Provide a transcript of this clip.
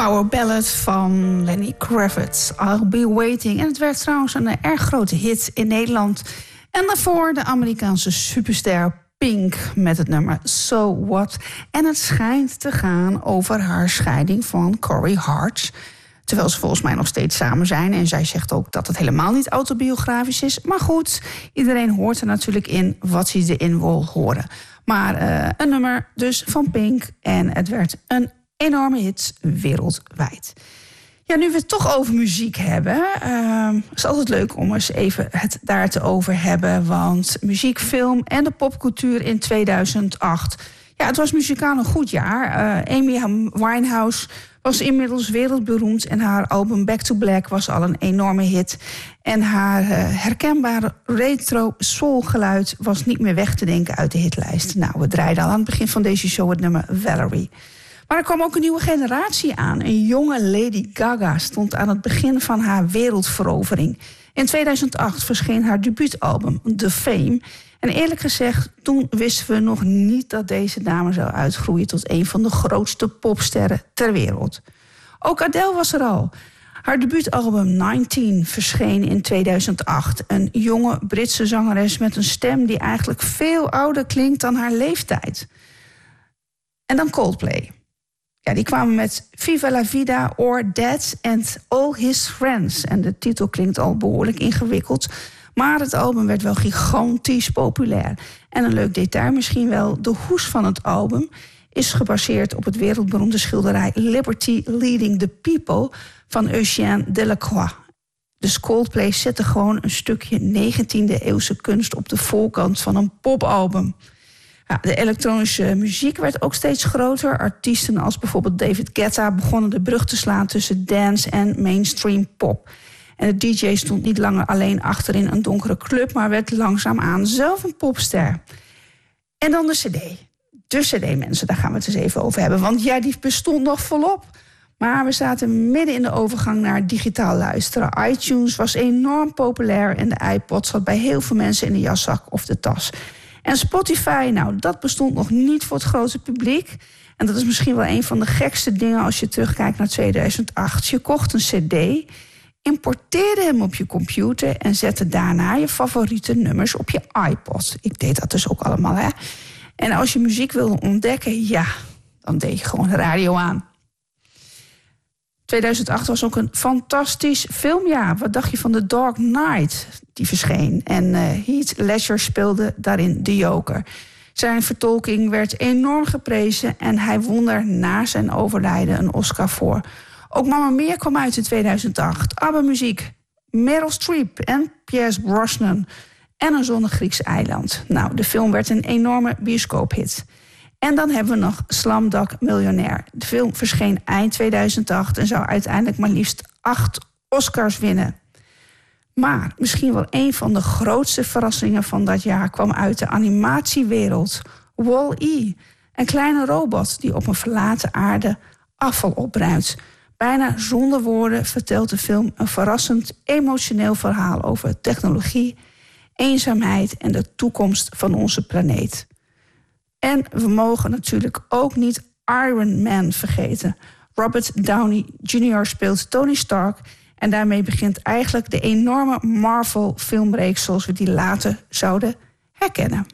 Power ballad van Lenny Kravitz, I'll Be Waiting. En het werd trouwens een erg grote hit in Nederland. En daarvoor de Amerikaanse superster Pink met het nummer So What. En het schijnt te gaan over haar scheiding van Corey Hart. Terwijl ze volgens mij nog steeds samen zijn. En zij zegt ook dat het helemaal niet autobiografisch is. Maar goed, iedereen hoort er natuurlijk in wat ze erin wil horen. Maar een nummer dus van Pink. En het werd een enorme hit wereldwijd. Ja, nu we het toch over muziek hebben, is altijd leuk om eens even het daar te over hebben. Want muziek, film en de popcultuur in 2008. Ja, het was muzikaal een goed jaar. Amy Winehouse was inmiddels wereldberoemd en haar album Back to Black was al een enorme hit. En haar herkenbare retro soulgeluid was niet meer weg te denken uit de hitlijst. Nou, we draaiden al aan het begin van deze show het nummer Valerie. Maar er kwam ook een nieuwe generatie aan. Een jonge Lady Gaga stond aan het begin van haar wereldverovering. In 2008 verscheen haar debuutalbum The Fame. En eerlijk gezegd, toen wisten we nog niet dat deze dame zou uitgroeien tot een van de grootste popsterren ter wereld. Ook Adele was er al. Haar debuutalbum 19 verscheen in 2008. Een jonge Britse zangeres met een stem die eigenlijk veel ouder klinkt dan haar leeftijd. En dan Coldplay. Ja, die kwamen met Viva la Vida or Dead and All His Friends. En de titel klinkt al behoorlijk ingewikkeld. Maar het album werd wel gigantisch populair. En een leuk detail misschien wel, de hoes van het album is gebaseerd op het wereldberoemde schilderij Liberty Leading the People van Eugène Delacroix. Dus Coldplay zette gewoon een stukje 19e eeuwse kunst op de voorkant van een popalbum. Ja, de elektronische muziek werd ook steeds groter. Artiesten als bijvoorbeeld David Guetta begonnen de brug te slaan tussen dance en mainstream pop. En de DJ stond niet langer alleen achterin een donkere club, maar werd langzaamaan zelf een popster. En dan de CD. De CD, mensen, daar gaan we het eens even over hebben. Want ja, die bestond nog volop. Maar we zaten midden in de overgang naar digitaal luisteren. iTunes was enorm populair en de iPod zat bij heel veel mensen in de jaszak of de tas. En Spotify, nou, dat bestond nog niet voor het grote publiek. En dat is misschien wel een van de gekste dingen als je terugkijkt naar 2008. Je kocht een CD, importeerde hem op je computer en zette daarna je favoriete nummers op je iPod. Ik deed dat dus ook allemaal, hè. En als je muziek wilde ontdekken, ja, dan deed je gewoon de radio aan. 2008 was ook een fantastisch filmjaar. Wat dacht je van The Dark Knight? Die verscheen. En Heath Ledger speelde daarin de Joker. Zijn vertolking werd enorm geprezen en hij won er na zijn overlijden een Oscar voor. Ook Mamma Mia kwam uit in 2008. ABBA-muziek, Meryl Streep en Pierce Brosnan en een zonnig Grieks eiland. Nou, de film werd een enorme bioscoophit. En dan hebben we nog Slumdog Millionaire. De film verscheen eind 2008 en zou uiteindelijk maar liefst 8 Oscars winnen. Maar misschien wel een van de grootste verrassingen van dat jaar kwam uit de animatiewereld. Wall-E, een kleine robot die op een verlaten aarde afval opruimt. Bijna zonder woorden vertelt de film een verrassend emotioneel verhaal over technologie, eenzaamheid en de toekomst van onze planeet. En we mogen natuurlijk ook niet Iron Man vergeten. Robert Downey Jr. speelt Tony Stark en daarmee begint eigenlijk de enorme Marvel-filmreeks zoals we die later zouden herkennen.